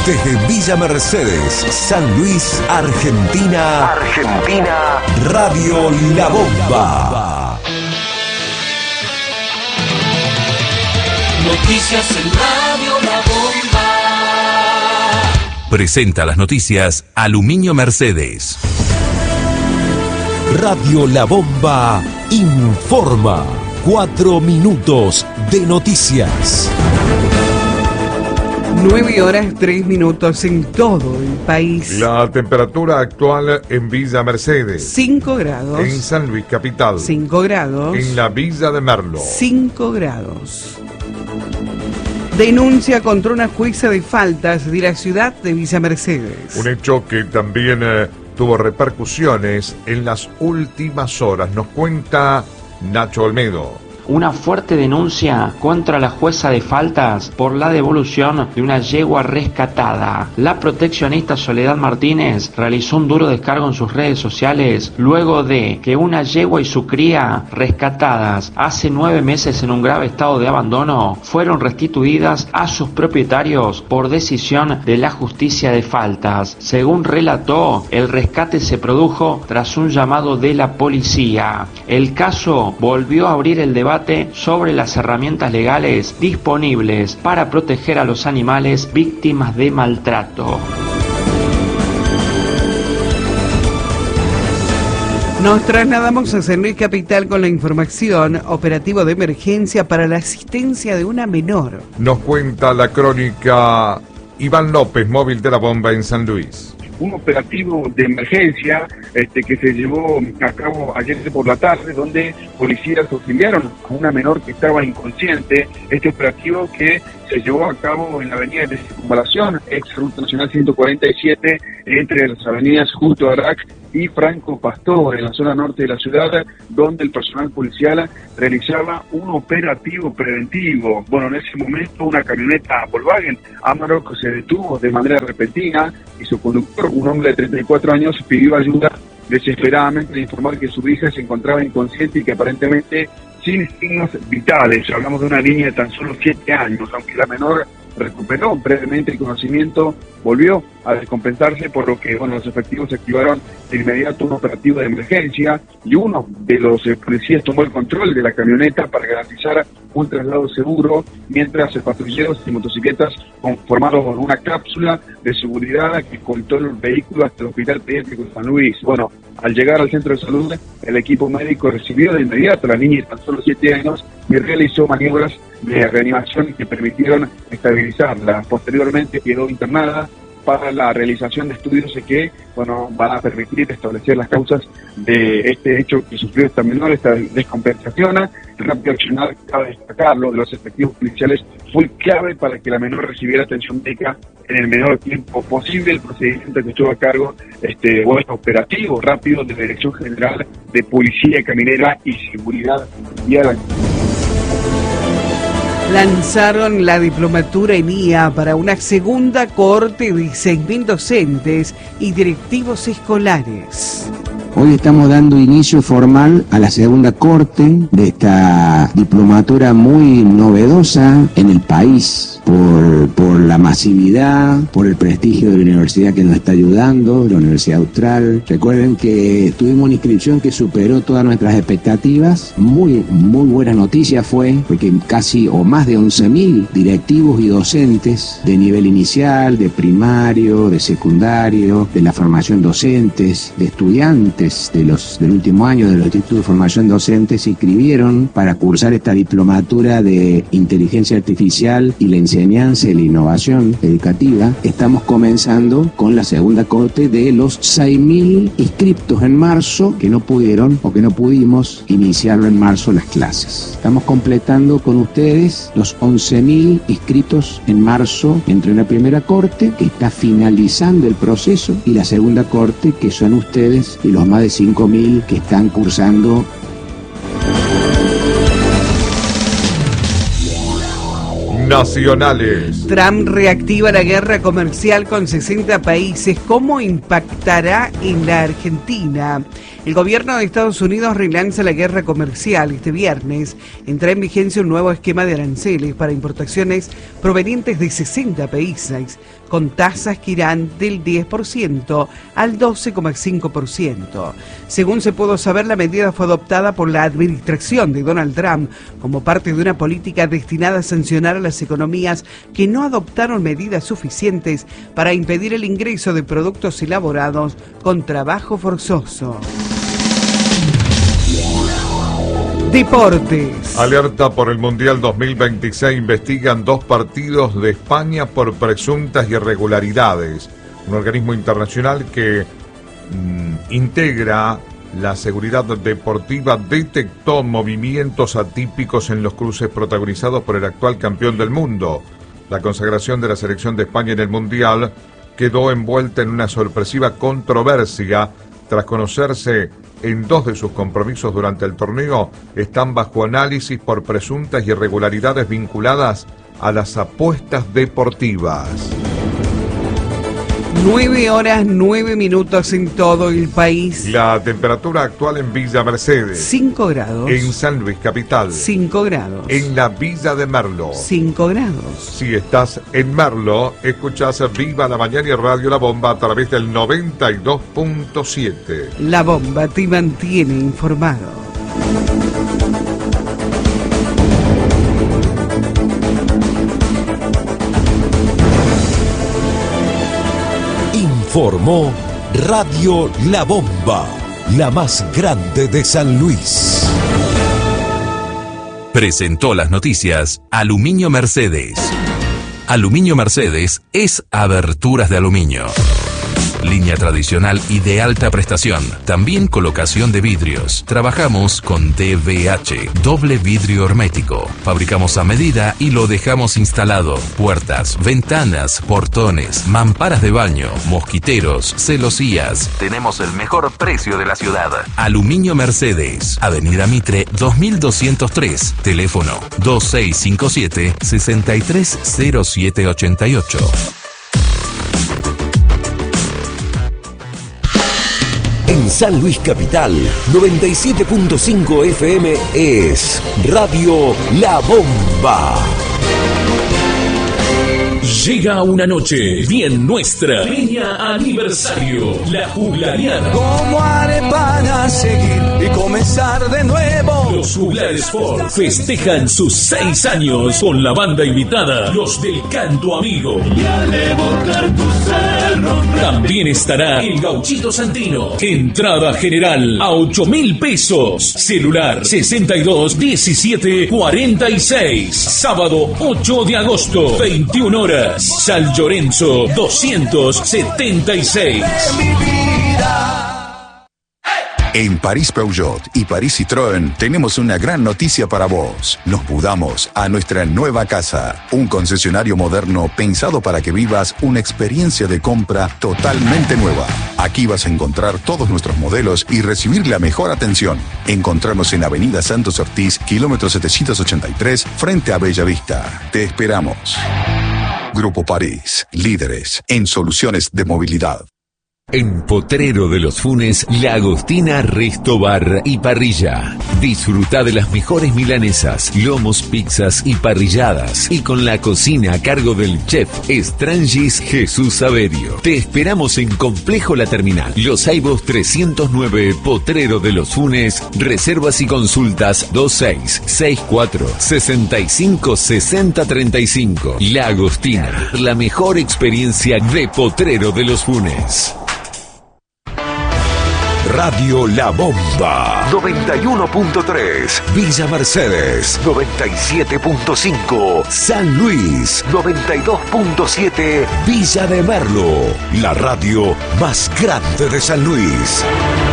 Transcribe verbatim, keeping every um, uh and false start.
Desde Villa Mercedes, San Luis, Argentina. Argentina. Radio La Bomba. Noticias en Radio La Bomba. Presenta las noticias Aluminio Mercedes. Radio La Bomba informa. Cuatro minutos de noticias. Nueve horas, tres minutos en todo el país. La temperatura actual en Villa Mercedes. Cinco grados. En San Luis Capital. Cinco grados. En la Villa de Merlo. Cinco grados. Denuncia contra una jueza de faltas de la ciudad de Villa Mercedes. Un hecho que también eh, tuvo repercusiones en las últimas horas. Nos cuenta Nacho Olmedo. Una fuerte denuncia contra la jueza de faltas por la devolución de una yegua rescatada. La proteccionista Soledad Martínez realizó un duro descargo en sus redes sociales luego de que una yegua y su cría, rescatadas hace nueve meses en un grave estado de abandono, fueron restituidas a sus propietarios por decisión de la justicia de faltas. Según relató, el rescate se produjo tras un llamado de la policía. El caso volvió a abrir el debate sobre las herramientas legales disponibles para proteger a los animales víctimas de maltrato. Nos trasladamos a San Luis Capital con la información. Operativo de emergencia para la asistencia de una menor. Nos cuenta la crónica Iván López, móvil de La Bomba en San Luis. Un operativo de emergencia este, que se llevó a cabo ayer por la tarde, donde policías auxiliaron a una menor que estaba inconsciente. Este operativo que se llevó a cabo en la avenida de Circunvalación, ex Ruta Nacional ciento cuarenta y siete, entre las avenidas Justo Arac y Franco Pastor, en la zona norte de la ciudad, donde el personal policial realizaba un operativo preventivo. Bueno, en ese momento una camioneta Volkswagen Amarok se detuvo de manera repentina y su conductor, un hombre de treinta y cuatro años, pidió ayuda desesperadamente de informar que su hija se encontraba inconsciente y que aparentemente sin signos vitales. Hablamos de una niña de tan solo siete años, aunque la menor recuperó brevemente el conocimiento, volvió a descompensarse, por lo que bueno, los efectivos activaron de inmediato un operativo de emergencia y uno de los eh, policías tomó el control de la camioneta para garantizar un traslado seguro, mientras eh, patrulleros y motocicletas conformaron una cápsula de seguridad que escoltó el vehículo hasta el Hospital Pediátrico de San Luis. Bueno, al llegar al centro de salud, el equipo médico recibió de inmediato a la niña de tan solo siete años y realizó maniobras de reanimación que permitieron estabilizarla. Posteriormente quedó internada para la realización de estudios que bueno, van a permitir establecer las causas de este hecho que sufrió esta menor, esta descompensación. El rápido accionar, cabe destacarlo, de los efectivos policiales fue clave para que la menor recibiera atención médica en el menor tiempo posible. El procedimiento que estuvo a cargo, este bueno, operativo rápido de la Dirección General de Policía Caminera y Seguridad Vial. Lanzaron la diplomatura en I A para una segunda cohorte de seis mil docentes y directivos escolares. Hoy estamos dando inicio formal a la segunda corte de esta diplomatura muy novedosa en el país, por, por la masividad, por el prestigio de la universidad que nos está ayudando, la Universidad Austral. Recuerden que tuvimos una inscripción que superó todas nuestras expectativas. Muy, muy buena noticia fue, porque casi o más de once mil directivos y docentes de nivel inicial, de primario, de secundario, de la formación docentes, de estudiantes de los del último año de los institutos de formación docente se inscribieron para cursar esta diplomatura de inteligencia artificial y la enseñanza y la innovación educativa. Estamos comenzando con la segunda corte de los seis mil inscriptos en marzo que no pudieron o que no pudimos iniciarlo en marzo las clases. Estamos completando con ustedes los once mil inscritos en marzo entre la primera corte, que está finalizando el proceso, y la segunda corte, que son ustedes y los más de cinco mil que están cursando. Nacionales. Trump reactiva la guerra comercial con sesenta países. ¿Cómo impactará en la Argentina? El gobierno de Estados Unidos relanza la guerra comercial. Este viernes entra en vigencia un nuevo esquema de aranceles para importaciones provenientes de sesenta países, con tasas que irán del diez por ciento al doce coma cinco por ciento. Según se pudo saber, la medida fue adoptada por la administración de Donald Trump como parte de una política destinada a sancionar a las economías que no adoptaron medidas suficientes para impedir el ingreso de productos elaborados con trabajo forzoso. Deportes. Alerta por el Mundial dos mil veintiséis. Investigan dos partidos de España por presuntas irregularidades. Un organismo internacional que mmm, integra la seguridad deportiva detectó movimientos atípicos en los cruces protagonizados por el actual campeón del mundo. La consagración de la selección de España en el Mundial quedó envuelta en una sorpresiva controversia tras conocerse en dos de sus compromisos durante el torneo están bajo análisis por presuntas irregularidades vinculadas a las apuestas deportivas. Nueve horas, nueve minutos en todo el país. La temperatura actual en Villa Mercedes. Cinco grados. En San Luis Capital. Cinco grados. En la Villa de Merlo. Cinco grados. Si estás en Merlo, escuchás Viva la Mañana y Radio La Bomba a través del noventa y dos punto siete. La Bomba te mantiene informado. Informó Radio La Bomba, la más grande de San Luis. Presentó las noticias Aluminio Mercedes. Aluminio Mercedes es aberturas de aluminio. Línea tradicional y de alta prestación. También colocación de vidrios. Trabajamos con D V H, doble vidrio hermético. Fabricamos a medida y lo dejamos instalado. Puertas, ventanas, portones, mamparas de baño, mosquiteros, celosías. Tenemos el mejor precio de la ciudad. Aluminio Mercedes. Avenida Mitre dos mil doscientos tres. Teléfono dos seis cinco siete, seis tres cero siete ocho ocho. En San Luis Capital, noventa y siete punto cinco F M es Radio La Bomba. Llega una noche bien nuestra. Peña Aniversario, la Juglariana. ¿Cómo haré para seguir y comenzar de nuevo? Los Juglares Ford festejan sus seis años con la banda invitada, los del Canto Amigo. Y al evocar tu cerro, también estará el Gauchito Santino. Entrada general a ocho mil pesos. Celular sesenta y dos diecisiete cuarenta y seis. Sábado ocho de agosto, veintiuna horas. San Lorenzo doscientos setenta y seis. En París Peugeot y París Citroën tenemos una gran noticia para vos. Nos mudamos a nuestra nueva casa, un concesionario moderno pensado para que vivas una experiencia de compra totalmente nueva. Aquí vas a encontrar todos nuestros modelos y recibir la mejor atención. Encontrarnos en Avenida Santos Ortiz, kilómetro setecientos ochenta y tres, frente a Bella Vista. Te esperamos. Grupo París, líderes en soluciones de movilidad. En Potrero de los Funes, La Agostina Resto Bar y Parrilla. Disfruta de las mejores milanesas, lomos, pizzas y parrilladas. Y con la cocina a cargo del chef Estrangis Jesús Saverio. Te esperamos en Complejo La Terminal, Los Aibos trescientos nueve, Potrero de los Funes. Reservas y consultas dos seis seis cuatro, seis cinco seis cero tres cinco. La Agostina, la mejor experiencia de Potrero de los Funes. Radio La Bomba noventa y uno punto tres, Villa Mercedes noventa y siete punto cinco, San Luis noventa y dos punto siete, Villa de Merlo, la radio más grande de San Luis.